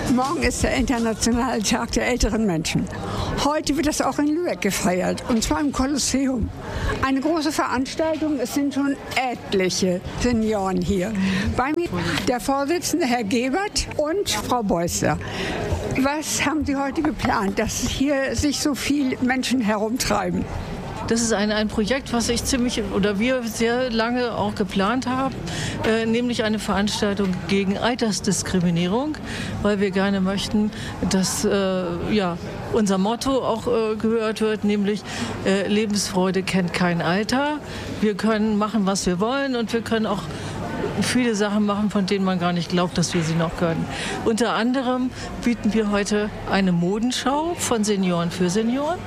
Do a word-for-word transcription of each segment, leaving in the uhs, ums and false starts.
Morgen ist der Internationale Tag der älteren Menschen. Heute wird das auch in Lübeck gefeiert, und zwar im Kolosseum. Eine große Veranstaltung, es sind schon etliche Senioren hier. Bei mir der Vorsitzende, Herr Gebert, und Frau Beusser. Was haben Sie heute geplant, dass hier sich so viele Menschen herumtreiben? Das ist ein, ein Projekt, was ich ziemlich oder wir sehr lange auch geplant haben, äh, nämlich eine Veranstaltung gegen Altersdiskriminierung, weil wir gerne möchten, dass äh, ja, unser Motto auch äh, gehört wird, nämlich äh, Lebensfreude kennt kein Alter. Wir können machen, was wir wollen, und wir können auch viele Sachen machen, von denen man gar nicht glaubt, dass wir sie noch können. Unter anderem bieten wir heute eine Modenschau von Senioren für Senioren.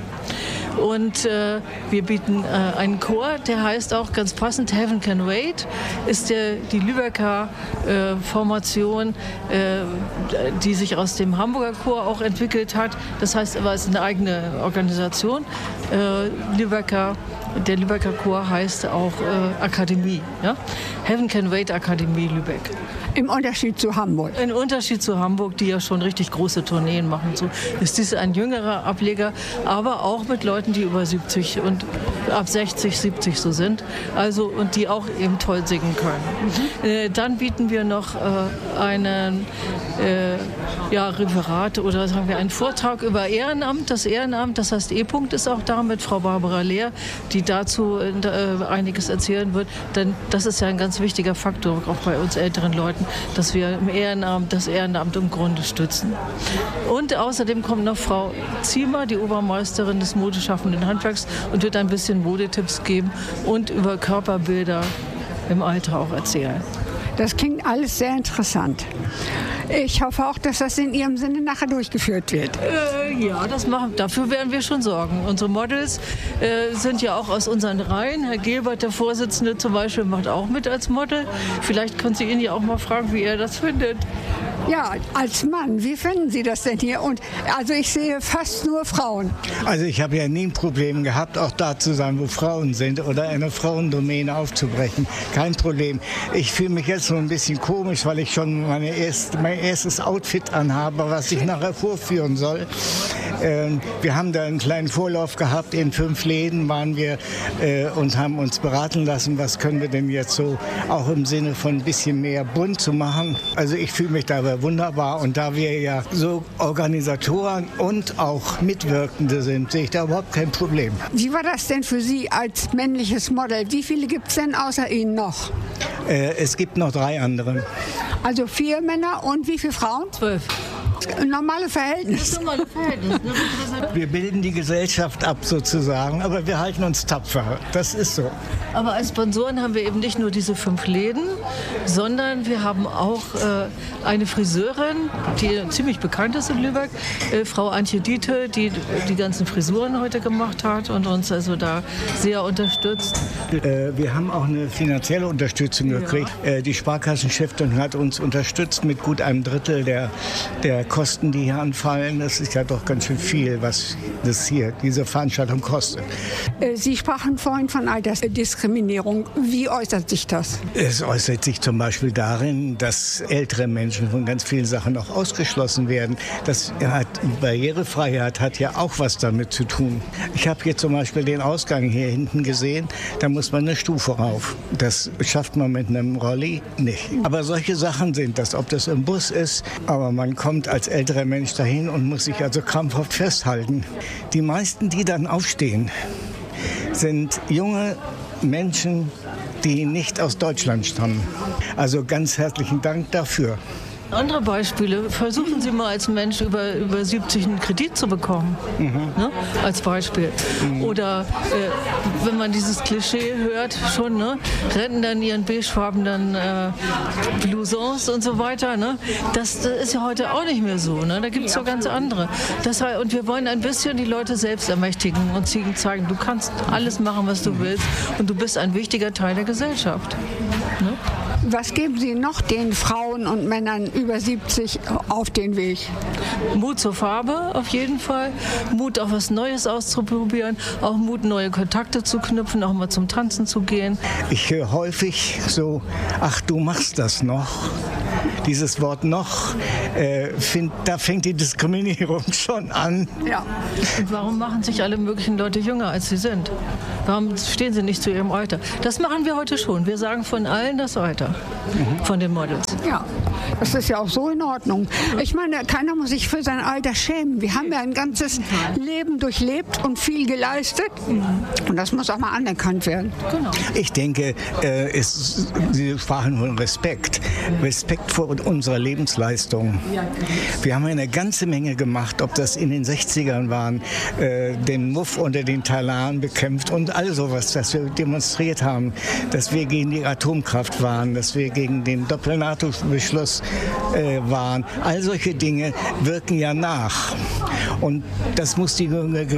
Und äh, wir bieten äh, einen Chor, der heißt auch ganz passend Heaven Can Wait, ist der, die Lübecker äh, Formation, äh, die sich aus dem Hamburger Chor auch entwickelt hat. Das heißt aber, es ist eine eigene Organisation. Äh, Lübecker, der Lübecker Chor heißt auch äh, Akademie. Ja? Heaven Can Wait Akademie Lübeck. Im Unterschied zu Hamburg. Im Unterschied zu Hamburg, die ja schon richtig große Tourneen machen. So ist dies ein jüngerer Ableger, aber auch mit Leuten, die über siebzig und ab sechzig, siebzig so sind. Also, und die auch eben toll singen können. Mhm. Äh, dann bieten wir noch äh, einen äh, ja, Referat oder sagen wir einen Vortrag über Ehrenamt. Das Ehrenamt, das heißt E-Punkt, ist auch da mit Frau Barbara Lehr, die dazu äh, einiges erzählen wird. Denn das ist ja ein ganz wichtiger Faktor, auch bei uns älteren Leuten, dass wir im Ehrenamt das Ehrenamt im Grunde stützen. Und außerdem kommt noch Frau Ziemer, die Obermeisterin des modeschaffenden Handwerks, und wird ein bisschen Modetipps geben und über Körperbilder im Alter auch erzählen. Das klingt alles sehr interessant. Ich hoffe auch, dass das in Ihrem Sinne nachher durchgeführt wird. Äh, ja, das machen, dafür werden wir schon sorgen. Unsere Models äh, sind ja auch aus unseren Reihen. Herr Gebert, der Vorsitzende zum Beispiel, macht auch mit als Model. Vielleicht können Sie ihn ja auch mal fragen, wie er das findet. Ja, als Mann, wie finden Sie das denn hier? Und also ich sehe fast nur Frauen. Also ich habe ja nie ein Problem gehabt, auch da zu sein, wo Frauen sind, oder eine Frauendomäne aufzubrechen. Kein Problem. Ich fühle mich jetzt so ein bisschen komisch, weil ich schon meine erste, mein erstes Outfit anhabe, was ich nachher vorführen soll. Ähm, wir haben da einen kleinen Vorlauf gehabt. In fünf Läden waren wir äh, und haben uns beraten lassen, was können wir denn jetzt so auch im Sinne von ein bisschen mehr bunt zu machen. Also ich fühle mich dabei wunderbar, und da wir ja so Organisatoren und auch Mitwirkende sind, sehe ich da überhaupt kein Problem. Wie war das denn für Sie als männliches Model? Wie viele gibt es denn außer Ihnen noch? Äh, es gibt noch drei andere. Also vier Männer und wie viele Frauen? Zwölf. Normale Verhältnis. Das normale Verhältnis. Wir bilden die Gesellschaft ab sozusagen, aber wir halten uns tapfer. Das ist so. Aber als Sponsoren haben wir eben nicht nur diese fünf Läden, sondern wir haben auch äh, eine Friseurin, die ziemlich bekannt ist in Lübeck, äh, Frau Antje Diete, die die ganzen Frisuren heute gemacht hat und uns also da sehr unterstützt. Äh, wir haben auch eine finanzielle Unterstützung gekriegt. Ja. Äh, die Sparkassenstiftung hat uns unterstützt mit gut einem Drittel der, der Kosten, die hier anfallen. Das ist ja doch ganz schön viel, was das hier, diese Veranstaltung kostet. Sie sprachen vorhin von Altersdiskriminierung. Wie äußert sich das? Es äußert sich zum Beispiel darin, dass ältere Menschen von ganz vielen Sachen auch ausgeschlossen werden. Das hat, Barrierefreiheit hat ja auch was damit zu tun. Ich habe hier zum Beispiel den Ausgang hier hinten gesehen. Da muss man eine Stufe rauf. Das schafft man mit einem Rolli nicht. Aber solche Sachen sind das, ob das im Bus ist, aber man kommt als älterer Mensch dahin und muss sich also krampfhaft festhalten. Die meisten, die dann aufstehen, sind junge Menschen, die nicht aus Deutschland stammen. Also ganz herzlichen Dank dafür. Andere Beispiele. Versuchen Sie mal als Mensch über, über siebzig einen Kredit zu bekommen. Mhm. Ne? Als Beispiel. Mhm. Oder äh, wenn man dieses Klischee hört, schon, ne? Rentner in ihren beigefarbenen äh, Blousons und so weiter. Ne? Das, das ist ja heute auch nicht mehr so. Ne? Da gibt es ja ganz andere. Das, und wir wollen ein bisschen die Leute selbst ermächtigen und zeigen, du kannst alles machen, was du willst, und du bist ein wichtiger Teil der Gesellschaft. Ne? Was geben Sie noch den Frauen und Männern über siebzig auf den Weg? Mut zur Farbe auf jeden Fall, Mut auch was Neues auszuprobieren, auch Mut, neue Kontakte zu knüpfen, auch mal zum Tanzen zu gehen. Ich höre häufig so, ach, du machst das noch. dieses Wort noch, äh, find, da fängt die Diskriminierung schon an. Ja. Und warum machen sich alle möglichen Leute jünger, als sie sind? Warum stehen sie nicht zu ihrem Alter? Das machen wir heute schon. Wir sagen von allen das Alter, mhm. von den Models. Ja, das ist ja auch so in Ordnung. Ich meine, keiner muss sich für sein Alter schämen. Wir haben ja ein ganzes Leben durchlebt und viel geleistet. Und das muss auch mal anerkannt werden. Genau. Ich denke, äh, es, Sie sprachen von Respekt. Respekt vor unserer Lebensleistung. Wir haben eine ganze Menge gemacht, ob das in den sechzigern waren, äh, den Muff unter den Talaren bekämpft und all sowas, dass wir demonstriert haben, dass wir gegen die Atomkraft waren, dass wir gegen den Doppel-NATO-Beschluss äh, waren. All solche Dinge wirken ja nach. Und das muss die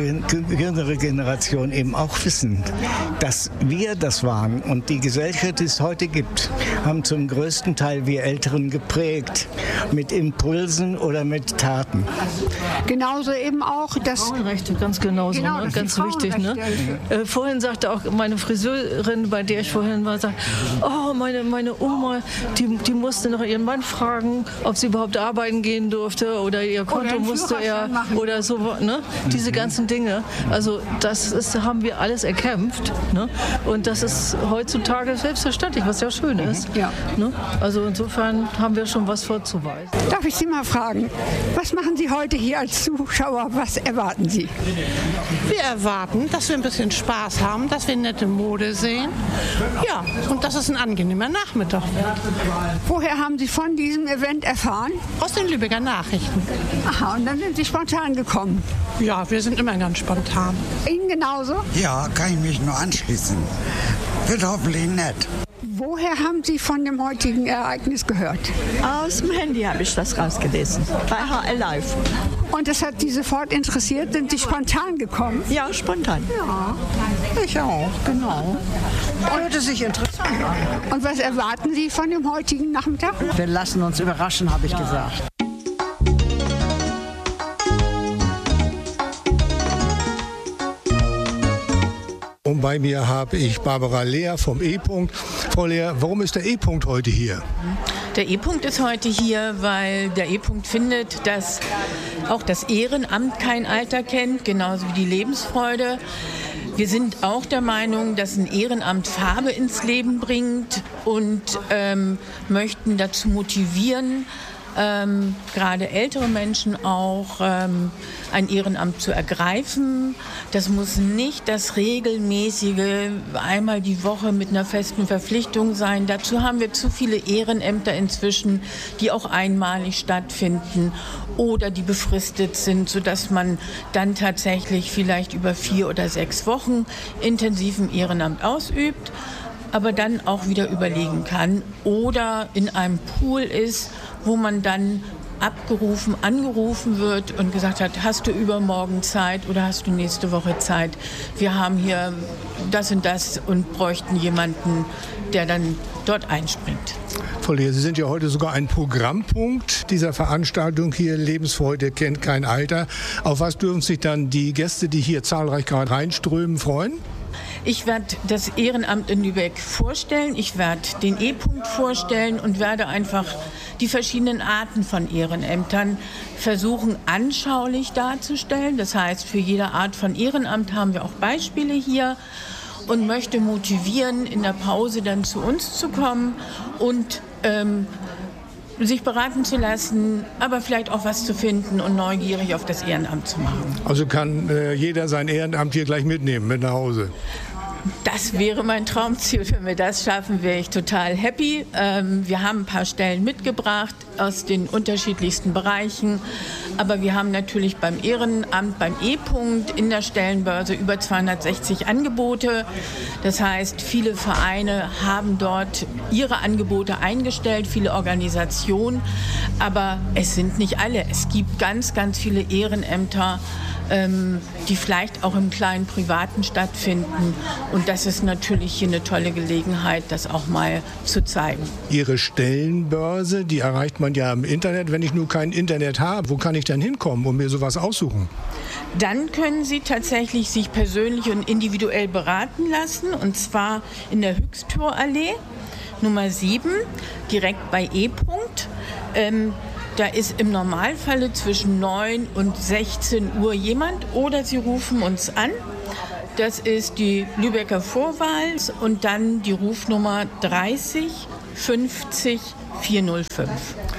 jüngere Generation eben auch wissen, dass wir das waren. Und die Gesellschaft, die es heute gibt, haben zum größten Teil wir Älteren geprägt. Mit Impulsen oder mit Taten. Genauso eben auch das... Frauenrechte, ganz genauso, genau, ne? Ganz wichtig. Ne? Äh, vorhin sagte auch meine Friseurin, bei der ich vorhin war, sagt, oh, meine, meine Oma, die, die musste noch ihren Mann fragen, ob sie überhaupt arbeiten gehen durfte oder ihr Konto oder musste er oder so, ne? Diese ganzen Dinge. Also das ist, haben wir alles erkämpft, ne? Und das ist heutzutage selbstverständlich, was ja schön ist. Ja. Ne? Also insofern haben wir schon was vorzuweisen. Darf ich Sie mal fragen, was machen Sie heute hier als Zuschauer? Was erwarten Sie? Wir erwarten, dass wir ein bisschen Spaß haben, dass wir nette Mode sehen. Ja, und dass es ein angenehmer Nachmittag wird. Woher haben Sie von diesem Event erfahren? Aus den Lübecker Nachrichten. Aha, und dann sind Sie spontan gekommen. Ja, wir sind immer ganz spontan. Ihnen genauso? Ja, kann ich mich nur anschließen. Wird hoffentlich nett. Woher haben Sie von dem heutigen Ereignis gehört? Aus dem Handy habe ich das rausgelesen, bei H L Live. Und das hat Sie sofort interessiert? Sind Sie spontan gekommen? Ja, spontan. Ja. Ich auch, genau. Hörte sich interessant an. Und was erwarten Sie von dem heutigen Nachmittag? Wir lassen uns überraschen, habe ich gesagt. Und bei mir habe ich Barbara Lehr vom E-Punkt. Frau Lehr, warum ist der E-Punkt heute hier? Der E-Punkt ist heute hier, weil der E-Punkt findet, dass auch das Ehrenamt kein Alter kennt, genauso wie die Lebensfreude. Wir sind auch der Meinung, dass ein Ehrenamt Farbe ins Leben bringt und ähm, möchten dazu motivieren, Ähm, gerade ältere Menschen auch ähm, ein Ehrenamt zu ergreifen. Das muss nicht das regelmäßige einmal die Woche mit einer festen Verpflichtung sein. Dazu haben wir zu viele Ehrenämter inzwischen, die auch einmalig stattfinden oder die befristet sind, sodass man dann tatsächlich vielleicht über vier oder sechs Wochen intensiven Ehrenamt ausübt, aber dann auch wieder überlegen kann oder in einem Pool ist, wo man dann abgerufen, angerufen wird und gesagt hat, hast du übermorgen Zeit oder hast du nächste Woche Zeit? Wir haben hier das und das und bräuchten jemanden, der dann dort einspringt. Frau Lehr, Sie sind ja heute sogar ein Programmpunkt dieser Veranstaltung hier. Lebensfreude kennt kein Alter. Auf was dürfen sich dann die Gäste, die hier zahlreich gerade reinströmen, freuen? Ich werde das Ehrenamt in Lübeck vorstellen, ich werde den E-Punkt vorstellen und werde einfach die verschiedenen Arten von Ehrenämtern versuchen anschaulich darzustellen. Das heißt, für jede Art von Ehrenamt haben wir auch Beispiele hier und möchte motivieren, in der Pause dann zu uns zu kommen und ähm, sich beraten zu lassen, aber vielleicht auch was zu finden und neugierig auf das Ehrenamt zu machen. Also kann äh, jeder sein Ehrenamt hier gleich mitnehmen, mit nach Hause? Das wäre mein Traumziel. Wenn wir das schaffen, wäre ich total happy. Ähm, wir haben ein paar Stellen mitgebracht aus den unterschiedlichsten Bereichen. Aber wir haben natürlich beim Ehrenamt, beim E-Punkt in der Stellenbörse über zweihundertsechzig Angebote. Das heißt, viele Vereine haben dort ihre Angebote eingestellt, viele Organisationen. Aber es sind nicht alle. Es gibt ganz, ganz viele Ehrenämter, die vielleicht auch im kleinen Privaten stattfinden. Und das ist natürlich hier eine tolle Gelegenheit, das auch mal zu zeigen. Ihre Stellenbörse, die erreicht man ja im Internet. Wenn ich nur kein Internet habe, wo kann ich dann hinkommen und mir sowas aussuchen? Dann können Sie tatsächlich sich persönlich und individuell beraten lassen. Und zwar in der Höchsttorallee Nummer sieben, direkt bei E-Punkt. Ähm, da ist im Normalfall zwischen neun und sechzehn Uhr jemand oder Sie rufen uns an. Das ist die Lübecker Vorwahl und dann die Rufnummer dreißig fünfzig vierhundertfünf.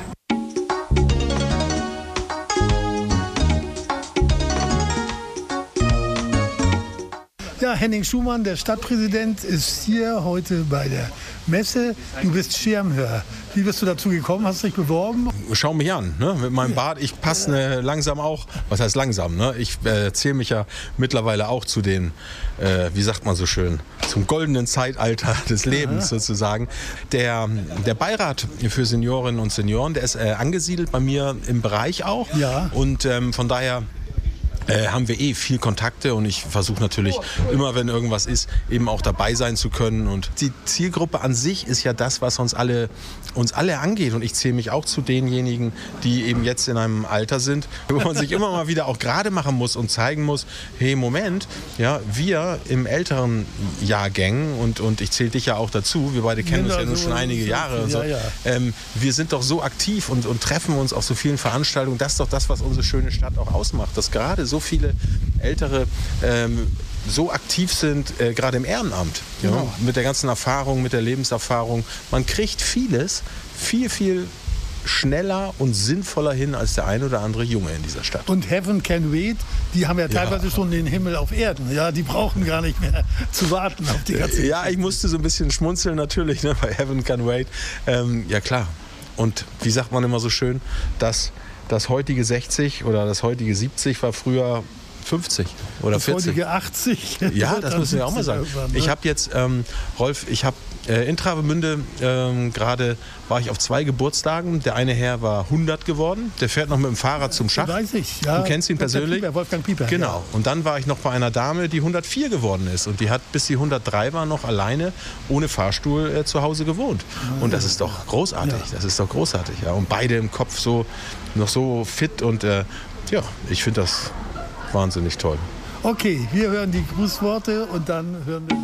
Ja, Henning Schumann, der Stadtpräsident, ist hier heute bei der Messe. Du bist Schirmherr. Wie bist du dazu gekommen? Hast du dich beworben? Schau mich an, ne? Mit meinem Bart. Ich passe ne, langsam auch. Was heißt langsam? Ne? Ich äh, zähle mich ja mittlerweile auch zu den, äh, wie sagt man so schön, zum goldenen Zeitalter des Lebens ja. sozusagen. Der, der Beirat für Seniorinnen und Senioren, der ist äh, angesiedelt bei mir im Bereich auch. Ja. Und ähm, von daher Äh, haben wir eh viel Kontakte und ich versuche natürlich immer, wenn irgendwas ist, eben auch dabei sein zu können. Und die Zielgruppe an sich ist ja das, was uns alle, uns alle angeht. Und ich zähle mich auch zu denjenigen, die eben jetzt in einem Alter sind, wo man sich immer mal wieder auch gerade machen muss und zeigen muss, hey, Moment, ja, wir im älteren Jahrgängen, und, und ich zähle dich ja auch dazu, wir beide kennen uns ja nun schon einige Jahre und so, ja, ja. Ähm, wir sind doch so aktiv und, und treffen uns auf so vielen Veranstaltungen. Das ist doch das, was unsere schöne Stadt auch ausmacht, dass gerade so viele Ältere ähm, so aktiv sind, äh, gerade im Ehrenamt. Genau. Ja, mit der ganzen Erfahrung, mit der Lebenserfahrung. Man kriegt vieles viel, viel schneller und sinnvoller hin als der ein oder andere Junge in dieser Stadt. Und Heaven Can Wait, die haben ja teilweise ja. schon den Himmel auf Erden. Ja, die brauchen gar nicht mehr zu warten auf die ganze Ja, ich musste so ein bisschen schmunzeln natürlich, ne, bei Heaven Can Wait. Ähm, ja klar. Und wie sagt man immer so schön, dass das heutige sechzig oder das heutige siebzig war früher fünfzig oder das vierzig. Das heutige achtzig. Ja, das müssen wir auch mal sagen. Ne? Ich habe jetzt, ähm, Rolf, ich habe äh, in Travemünde ähm, gerade war ich auf zwei Geburtstagen. Der eine Herr war hundert geworden. Der fährt noch mit dem Fahrrad zum Schach. Weiß ich, ja. Du kennst ihn persönlich. Pieper, Wolfgang Pieper. Genau. Ja. Und dann war ich noch bei einer Dame, die hundertvier geworden ist. Und die hat, bis sie hundertdrei war, noch alleine ohne Fahrstuhl äh, zu Hause gewohnt. Und das ist doch großartig. Ja. Das ist doch großartig. Ja. Und beide im Kopf so noch so fit. Und äh, ja, ich finde das wahnsinnig toll. Okay, wir hören die Grußworte und dann hören wir...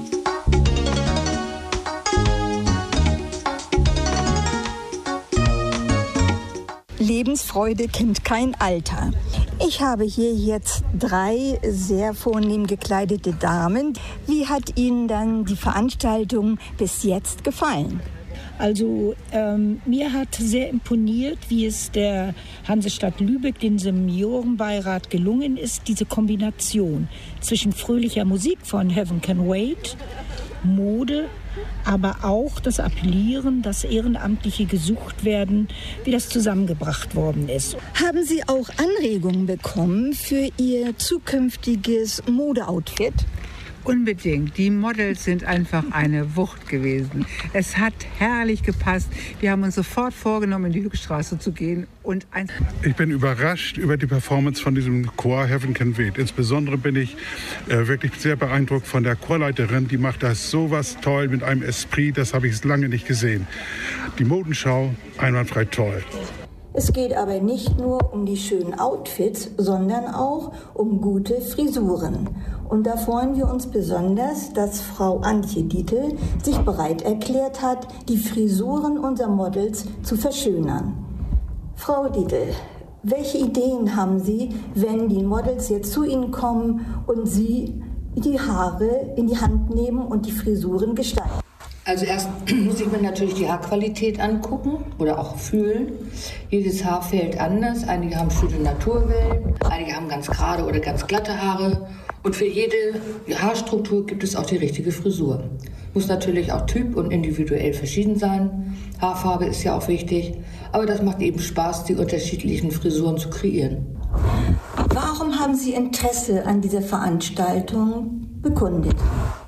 Lebensfreude kennt kein Alter. Ich habe hier jetzt drei sehr vornehm gekleidete Damen. Wie hat Ihnen dann die Veranstaltung bis jetzt gefallen? Also ähm, mir hat sehr imponiert, wie es der Hansestadt Lübeck, dem Seniorenbeirat, gelungen ist, diese Kombination zwischen fröhlicher Musik von Heaven Can Wait, Mode, aber auch das Appellieren, das Ehrenamtliche gesucht werden, wie das zusammengebracht worden ist. Haben Sie auch Anregungen bekommen für Ihr zukünftiges Modeoutfit? Unbedingt. Die Models sind einfach eine Wucht gewesen. Es hat herrlich gepasst. Wir haben uns sofort vorgenommen, in die Hückstraße zu gehen. Und ein ich bin überrascht über die Performance von diesem Chor Heaven Can Wait. Insbesondere bin ich äh, wirklich sehr beeindruckt von der Chorleiterin. Die macht das sowas toll mit einem Esprit, das habe ich lange nicht gesehen. Die Modenschau, einwandfrei toll. Es geht aber nicht nur um die schönen Outfits, sondern auch um gute Frisuren. Und da freuen wir uns besonders, dass Frau Antje Dietl sich bereit erklärt hat, die Frisuren unserer Models zu verschönern. Frau Dietl, welche Ideen haben Sie, wenn die Models jetzt zu Ihnen kommen und Sie die Haare in die Hand nehmen und die Frisuren gestalten? Also erst muss ich mir natürlich die Haarqualität angucken oder auch fühlen. Jedes Haar fällt anders. Einige haben schöne Naturwellen, einige haben ganz gerade oder ganz glatte Haare. Und für jede Haarstruktur gibt es auch die richtige Frisur. Muss natürlich auch typ- und individuell verschieden sein. Haarfarbe ist ja auch wichtig. Aber das macht eben Spaß, die unterschiedlichen Frisuren zu kreieren. Warum haben Sie Interesse an dieser Veranstaltung bekundet?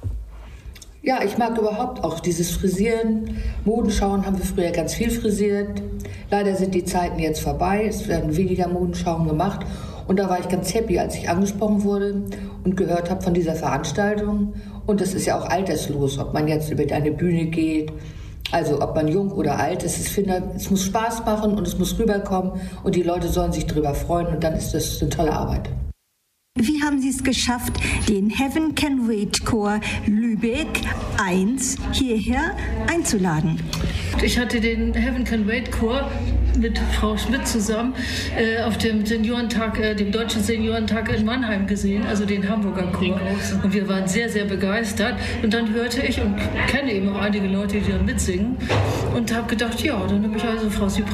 Ja, ich mag überhaupt auch dieses Frisieren. Modenschauen haben wir früher ganz viel frisiert. Leider sind die Zeiten jetzt vorbei. Es werden weniger Modenschauen gemacht. Und da war ich ganz happy, als ich angesprochen wurde und gehört habe von dieser Veranstaltung. Und das ist ja auch alterslos, ob man jetzt über eine Bühne geht, also ob man jung oder alt ist. Ich finde, es muss Spaß machen und es muss rüberkommen. Und die Leute sollen sich darüber freuen. Und dann ist das eine tolle Arbeit. Wie haben Sie es geschafft, den Heaven Can Wait Chor Lübeck eins hierher einzuladen? Ich hatte den Heaven Can Wait Chor mit Frau Schmidt zusammen äh, auf dem Seniorentag, äh, dem Deutschen Seniorentag in Mannheim gesehen, also den Hamburger Chor. Und wir waren sehr, sehr begeistert. Und dann hörte ich und kenne eben auch einige Leute, die da mitsingen und habe gedacht, ja, dann nehme ich also Frau Süb